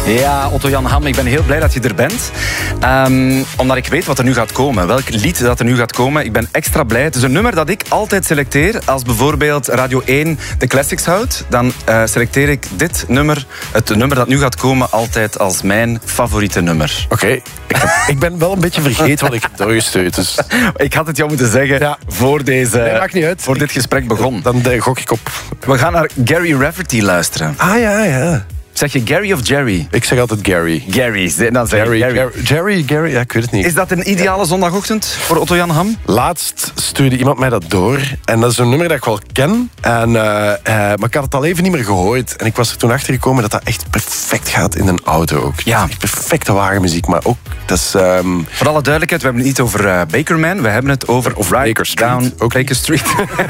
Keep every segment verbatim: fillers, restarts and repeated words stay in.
Ja, Otto-Jan Ham, ik ben heel blij dat je er bent. Um, omdat ik weet wat er nu gaat komen. Welk lied dat er nu gaat komen. Ik ben extra blij. Het is een nummer dat ik altijd selecteer. Als bijvoorbeeld Radio één de classics houdt, dan uh, selecteer ik dit nummer, het nummer dat nu gaat komen, altijd als mijn favoriete nummer. Oké, okay. ik, ik ben wel een beetje vergeten wat ik heb doorgestuurd. Dus... Ik had het jou moeten zeggen ja. voor, deze, nee, maakt niet uit. voor dit gesprek begon. Dan uh, gok ik op. We gaan naar Gary Rafferty luisteren. Ah ja, ja. Zeg je Gary of Jerry? Ik zeg altijd Gary. Gary, dan zeg Jerry, Gary. Jerry, Jerry, Gary, ja, ik weet het niet. Is dat een ideale zondagochtend voor Otto-Jan Ham? Laatst stuurde iemand mij dat door. En dat is een nummer dat ik wel ken. En, uh, uh, maar ik had het al even niet meer gehoord. En ik was er toen achter gekomen dat dat echt perfect gaat in een auto ook. Ja. Echt perfecte wagenmuziek, maar ook... Dat is, um... Voor alle duidelijkheid, we hebben het niet over uh, Bakerman. We hebben het over of Right Baker Street. Down ook Baker Street.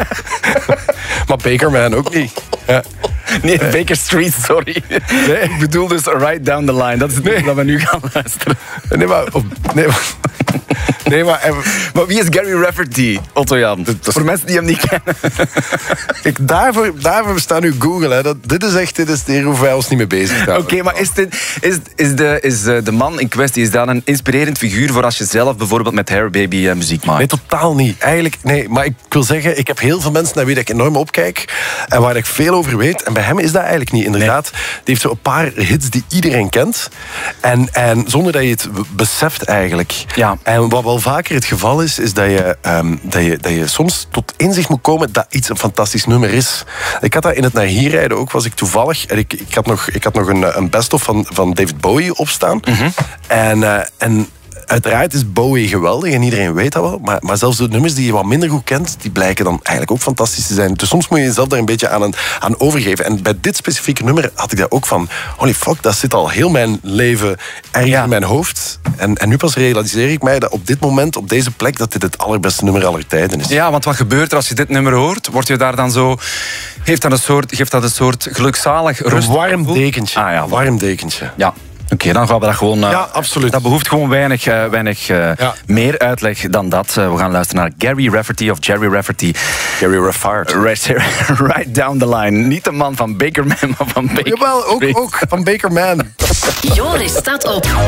Maar Bakerman ook niet. Ja. Nee, nee, Baker Street, sorry. Nee. Ik bedoel dus Right Down the Line. Dat is het nee. dat we nu gaan luisteren. Nee, maar... Op, nee, maar nee, maar, maar wie is Gary Rafferty, Otto-Jan? Voor mensen die hem niet kennen. Ik, daarvoor, daarvoor staan nu Google. Hè. Dat, dit is echt dit is hier hoe wij ons niet mee bezig gaan. Oké, okay, maar is, dit, is, is, de, is de man in kwestie is dat een inspirerend figuur voor als je zelf bijvoorbeeld met Hair Baby uh, muziek maakt? Nee, totaal niet. Eigenlijk, nee. Maar ik wil zeggen, ik heb heel veel mensen naar wie ik enorm opkijk en waar ik veel over weet. En bij hem is dat eigenlijk niet. Inderdaad, nee. Die heeft zo een paar hits die iedereen kent. En, en zonder dat je het beseft eigenlijk. Ja. En wat wel vaker het geval is, is dat je, um, dat je, dat je soms tot inzicht moet komen dat iets een fantastisch nummer is. Ik had dat in het naar hier rijden ook, was ik toevallig. En ik, ik had nog, ik had nog een, een best-of van, van David Bowie opstaan. Mm-hmm. En... Uh, en uiteraard is Bowie geweldig en iedereen weet dat wel. Maar, maar zelfs de nummers die je wat minder goed kent, die blijken dan eigenlijk ook fantastisch te zijn. Dus soms moet je jezelf daar een beetje aan, een, aan overgeven. En bij dit specifieke nummer had ik dat ook van... Holy fuck, dat zit al heel mijn leven erg ja. in mijn hoofd. En, en nu pas realiseer ik mij dat op dit moment, op deze plek, dat dit het allerbeste nummer aller tijden is. Ja, want wat gebeurt er als je dit nummer hoort? Word je daar dan zo... Heeft dat een soort, geeft dat een soort gelukzalig rust? Een warm dekentje. Ah, ja, warm dekentje. Ja. Oké, okay, dan gaan we dat gewoon... Uh, ja, absoluut. Dat behoeft gewoon weinig, uh, weinig uh, ja. meer uitleg dan dat. Uh, we gaan luisteren naar Gary Rafferty of Jerry Rafferty. Gary Rafferty. Right, right down the line. Niet de man van Bakerman, maar van Baker. Jawel, ook, ook van Bakerman. Joris staat op.